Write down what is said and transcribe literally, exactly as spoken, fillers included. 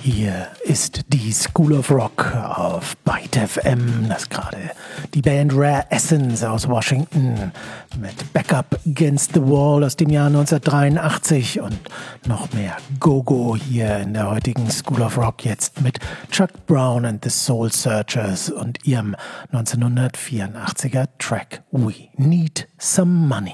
Hier ist die School of Rock auf Byte F M. Das ist gerade die Band Rare Essence aus Washington mit Backup Against the Wall aus dem Jahr neunzehnhundertdreiundachtzig und noch mehr Go-Go hier in der heutigen School of Rock, jetzt mit Chuck Brown and the Soul Searchers und ihrem neunzehnhundertvierundachtziger Track We Need Some Money.